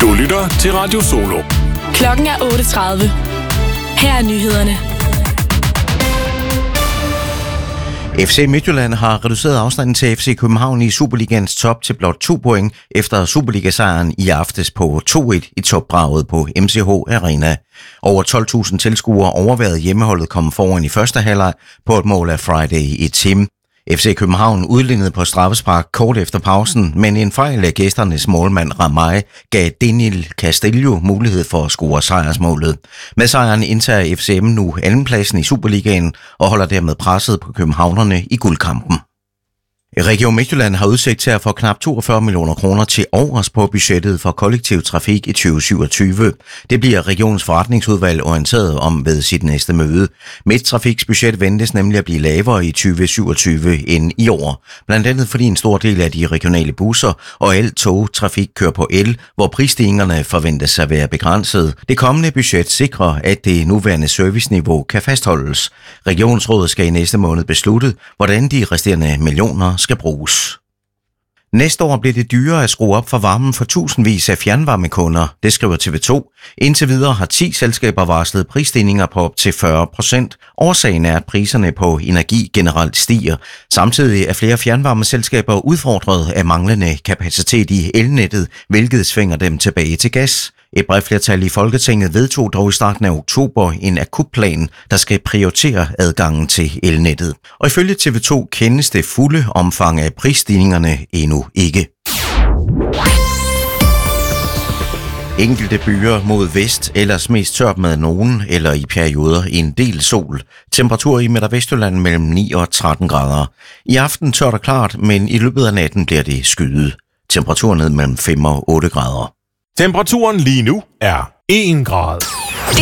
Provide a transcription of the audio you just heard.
Du lytter til Radio Solo. Klokken er 8:30. Her er nyhederne. FC Midtjylland har reduceret afstanden til FC København i Superligaens top til blot 2 point efter Superliga-sejren i aftes på 2-1 i topdraget på MCH Arena. Over 12.000 tilskuere overværede hjemmeholdet kom foran i første halvleg på et mål af Friday i Tim. FC København udlignede på straffespark kort efter pausen, men en fejl af gæsternes målmand Ramay gav Daniel Castillo mulighed for at score sejrsmålet. Med sejren indtager FCM nu andenpladsen i Superligaen og holder dermed presset på københavnerne i guldkampen. Region Midtjylland har udsigt til at få knap 42 millioner kroner til overs på budgettet for kollektiv trafik i 2027. Det bliver regionens forretningsudvalg orienteret om ved sit næste møde. Midttrafiks budget ventes nemlig at blive lavere i 2027 end i år. Blandt andet fordi en stor del af de regionale busser og al togtrafik kører på el, hvor prisstigningerne forventes at være begrænset. Det kommende budget sikrer, at det nuværende serviceniveau kan fastholdes. Regionsrådet skal i næste måned beslutte, hvordan de resterende millioner skal bruges. Næste år bliver det dyrere at skrue op for varmen for tusindvis af fjernvarmekunder, det skriver TV2. Indtil videre har 10 selskaber varslet prisstigninger på op til 40%. Årsagen er, at priserne på energi generelt stiger. Samtidig er flere fjernvarmeselskaber udfordret af manglende kapacitet i elnettet, hvilket svinger dem tilbage til gas. Et bredt flertal i Folketinget vedtog dog i starten af oktober en akutplan, der skal prioritere adgangen til elnettet. Og ifølge TV2 kendes det fulde omfang af prisstigningerne endnu ikke. Enkelte byer mod vest, ellers mest tørt med nogen, eller i perioder en del sol. Temperatur i Midt- og Vestjylland mellem 9 og 13 grader. I aften tørt og klart, men i løbet af natten bliver det skyet. Temperaturen ned mellem 5 og 8 grader. Temperaturen lige nu er 1 grad. Det